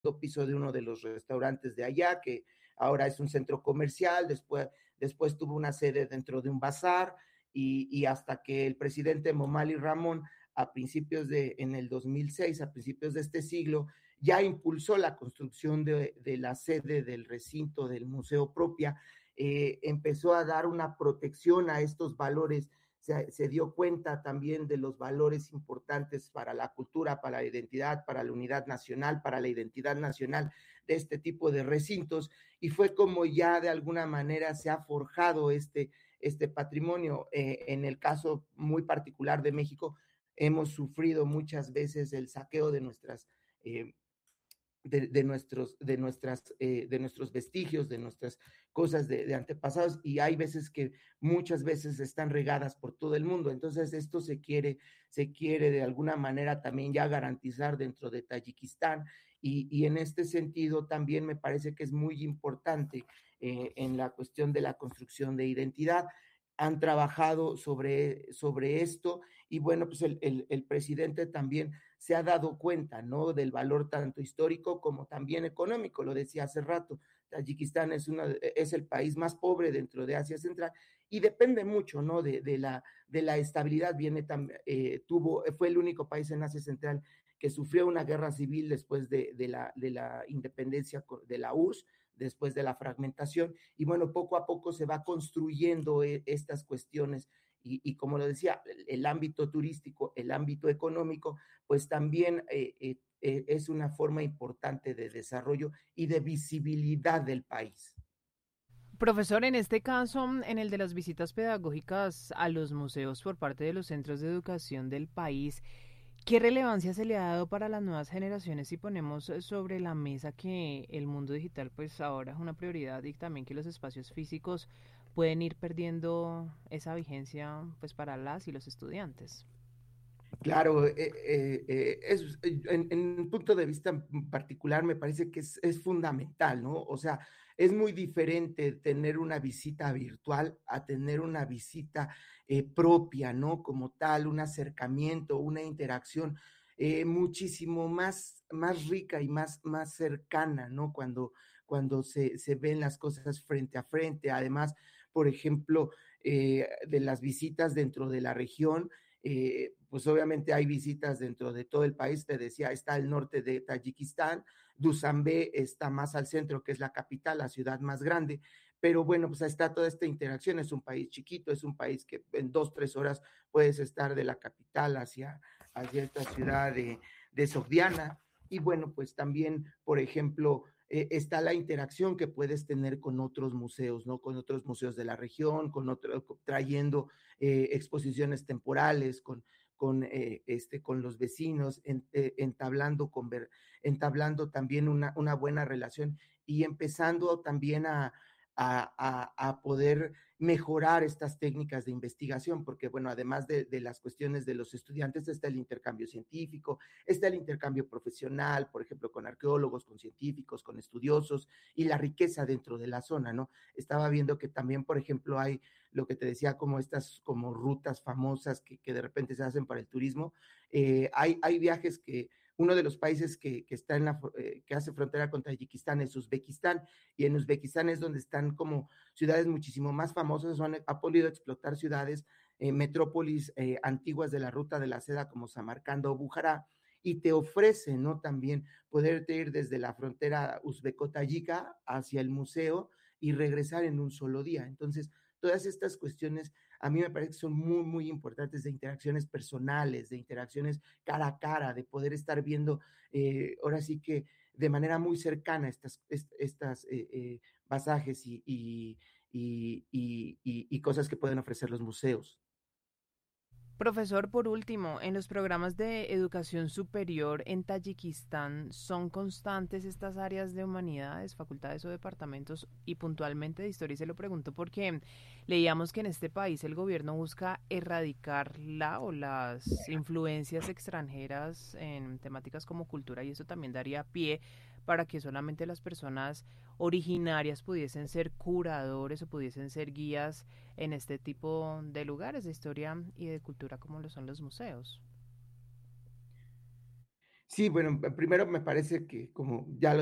piso de uno de los restaurantes de allá, que ahora es un centro comercial, después tuvo una sede dentro de un bazar, y hasta que el presidente Momali Ramón, en el 2006, a principios de este siglo, ya impulsó la construcción de la sede del recinto del museo propia, empezó a dar una protección a estos valores, se dio cuenta también de los valores importantes para la cultura, para la identidad, para la unidad nacional, para la identidad nacional de este tipo de recintos, y fue como ya de alguna manera se ha forjado este patrimonio. En el caso muy particular de México, hemos sufrido muchas veces el saqueo de nuestras de nuestros vestigios, de nuestras cosas de antepasados, y hay veces que muchas veces están regadas por todo el mundo. Entonces esto se quiere de alguna manera también ya garantizar dentro de Tayikistán, y en este sentido también me parece que es muy importante en la cuestión de la construcción de identidad. Han trabajado sobre esto, y bueno, pues el presidente también se ha dado cuenta, ¿no?, del valor tanto histórico como también económico. Lo decía hace rato, Tayikistán es el país más pobre dentro de Asia Central, y depende mucho, ¿no?, de la estabilidad. Fue el único país en Asia Central que sufrió una guerra civil después de la independencia de la URSS, después de la fragmentación, y bueno, poco a poco se va construyendo estas cuestiones, y como lo decía, el ámbito turístico, el ámbito económico, pues también es una forma importante de desarrollo y de visibilidad del país. Profesor, en este caso, en el de las visitas pedagógicas a los museos por parte de los centros de educación del país, ¿qué relevancia se le ha dado para las nuevas generaciones si ponemos sobre la mesa que el mundo digital pues ahora es una prioridad, y también que los espacios físicos pueden ir perdiendo esa vigencia pues para las y los estudiantes? Claro, en un punto de vista particular me parece que es fundamental, ¿no? O sea, es muy diferente tener una visita virtual a tener una visita propia, ¿no? Como tal, un acercamiento, una interacción muchísimo más rica y más cercana, ¿no? Cuando se ven las cosas frente a frente. Además, por ejemplo, de las visitas dentro de la región, pues obviamente hay visitas dentro de todo el país. Te decía, está el norte de Tayikistán, Dushanbe está más al centro, que es la capital, la ciudad más grande, pero bueno, pues está toda esta interacción. Es un país chiquito, es un país que en 2, 3 horas puedes estar de la capital hacia esta ciudad de Sogdiana. Y bueno, pues también, por ejemplo, está la interacción que puedes tener con otros museos, ¿no? Con otros museos de la región, trayendo exposiciones temporales, con los vecinos, entablando también una buena relación, y empezando también a poder mejorar estas técnicas de investigación, porque bueno, además de las cuestiones de los estudiantes, está el intercambio científico, está el intercambio profesional, por ejemplo, con arqueólogos, con científicos, con estudiosos, y la riqueza dentro de la zona, ¿no? Estaba viendo que también, por ejemplo, hay lo que te decía, como estas como rutas famosas que de repente se hacen para el turismo. Hay viajes que uno de los países que está que hace frontera con Tayikistán es Uzbekistán, y en Uzbekistán es donde están como ciudades muchísimo más famosas. Ha podido explotar ciudades, metrópolis antiguas de la ruta de la seda, como Samarcanda o Bujará, y te ofrece, ¿no?, también poderte ir desde la frontera uzbeco-tayika hacia el museo y regresar en un solo día. Entonces, todas estas cuestiones a mí me parece que son muy, muy importantes, de interacciones personales, de interacciones cara a cara, de poder estar viendo ahora sí que de manera muy cercana estas pasajes y cosas que pueden ofrecer los museos. Profesor, por último, en los programas de educación superior en Tayikistán, ¿son constantes estas áreas de humanidades, facultades o departamentos, y puntualmente de historia? Y se lo pregunto porque leíamos que en este país el gobierno busca erradicar la o las influencias extranjeras en temáticas como cultura, y eso también daría pie para que solamente las personas originarias pudiesen ser curadores o pudiesen ser guías en este tipo de lugares de historia y de cultura como lo son los museos. Sí, bueno, primero me parece que como ya lo